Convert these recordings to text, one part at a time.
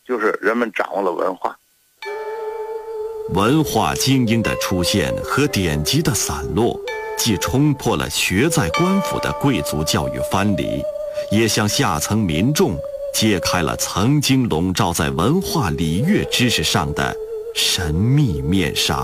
就是人们掌握了文化。 文化精英的出现和典籍的散落，既冲破了学在官府的贵族教育藩篱，也向下层民众揭开了曾经笼罩在文化礼乐知识上的神秘面纱。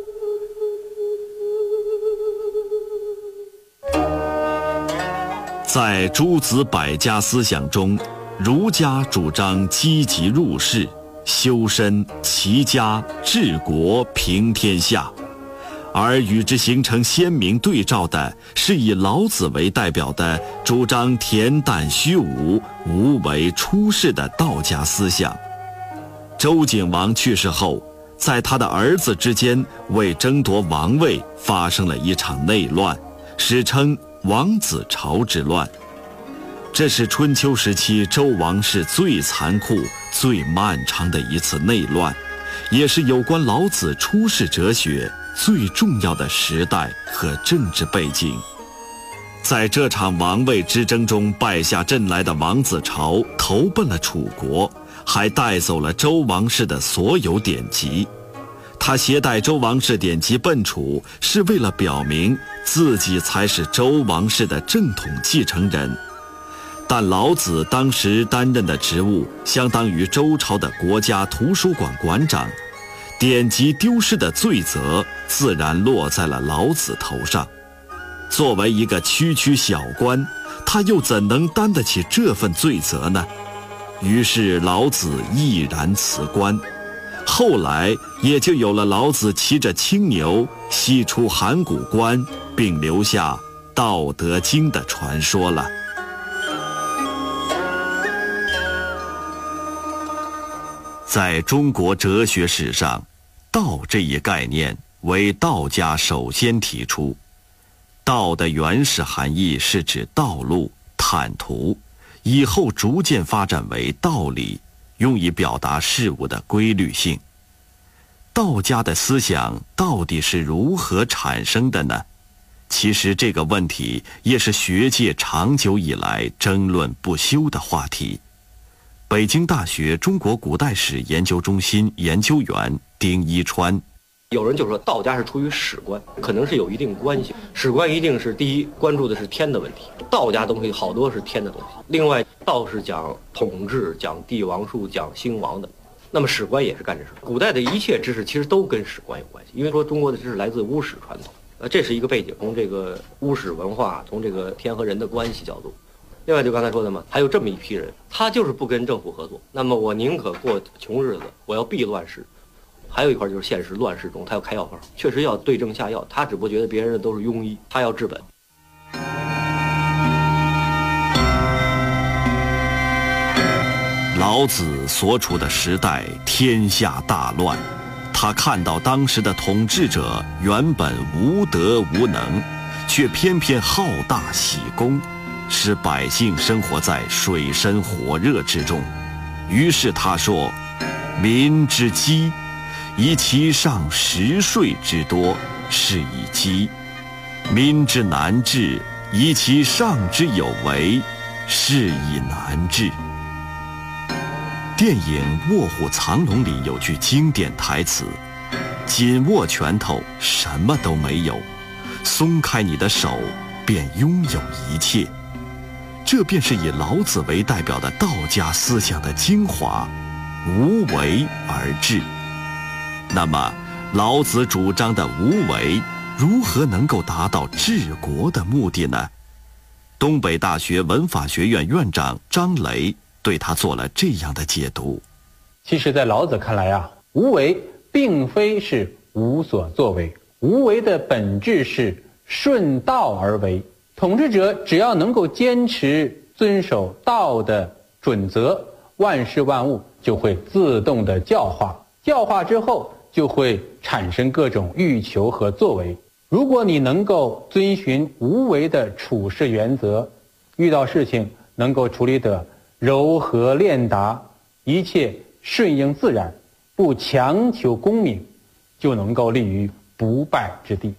在诸子百家思想中，儒家主张积极入世、修身、齐家、治国、平天下，而与之形成鲜明对照的是以老子为代表的主张恬淡虚无、无为出世的道家思想。周景王去世后，在他的儿子之间为争夺王位发生了一场内乱，史称王子朝之乱。这是春秋时期周王室最残酷、最漫长的一次内乱，也是有关老子出世哲学最重要的时代和政治背景。在这场王位之争中败下阵来的王子朝投奔了楚国，还带走了周王室的所有典籍。他携带周王室典籍奔楚，是为了表明自己才是周王室的正统继承人。但老子当时担任的职务相当于周朝的国家图书馆馆长，典籍丢失的罪责自然落在了老子头上。作为一个区区小官，他又怎能担得起这份罪责呢？于是老子毅然辞官。后来也就有了老子骑着青牛西出函谷关，并留下《道德经》的传说了。在中国哲学史上，道这一概念为道家首先提出。道的原始含义是指道路、坦途，以后逐渐发展为道理，用以表达事物的规律性。道家的思想到底是如何产生的呢？其实这个问题也是学界长久以来争论不休的话题。北京大学中国古代史研究中心研究员丁一川， 有人就说道家是出于史观，可能是有一定关系。史观一定是第一关注的是天的问题，道家东西好多是天的东西。另外，道是讲统治、讲帝王术、讲兴亡的，那么史观也是干这事。古代的一切知识其实都跟史观有关系，因为说中国的知识来自巫史传统，这是一个背景，从这个巫史文化，从这个天和人的关系角度。另外就刚才说的嘛，还有这么一批人，他就是不跟政府合作，那么我宁可过穷日子，我要避乱世。还有一块就是现实乱世中，他要开药方，确实要对症下药，他只不过觉得别人的都是庸医，他要治本。 老子所处的时代天下大乱，他看到当时的统治者原本无德无能，却偏偏好大喜功，使百姓生活在水深火热之中。于是他说：民之饥，以其上食税之多，是以饥；民之难治，以其上之有为，是以难治。电影《卧虎藏龙》里有句经典台词：紧握拳头什么都没有，松开你的手便拥有一切。这便是以老子为代表的道家思想的精华，无为而治。那么老子主张的无为如何能够达到治国的目的呢？东北大学文法学院院长张雷对他做了这样的解读。 其实在老子看来啊，无为并非是无所作为，无为的本质是顺道而为。统治者只要能够坚持遵守道的准则，万事万物就会自动的教化，教化之后就会产生各种欲求和作为。如果你能够遵循无为的处事原则，遇到事情能够处理得柔和练达，一切顺应自然，不强求功名，就能够立于不败之地。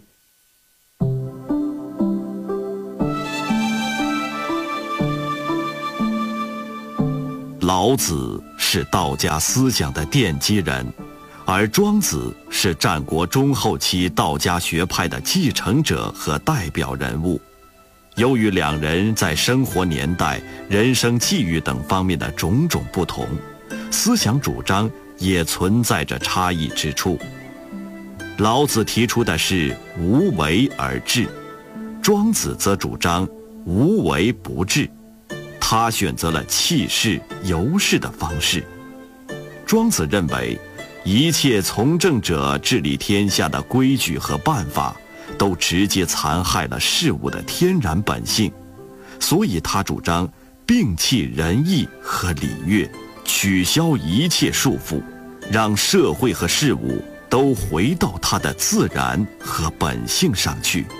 老子是道家思想的奠基人，而庄子是战国中后期道家学派的继承者和代表人物。由于两人在生活年代、人生际遇等方面的种种不同，思想主张也存在着差异之处。老子提出的是无为而治，庄子则主张无为不治，他选择了弃市游市的方式。庄子认为，一切从政者治理天下的规矩和办法，都直接残害了事物的天然本性，所以他主张摒弃仁义和礼乐，取消一切束缚，让社会和事物都回到它的自然和本性上去。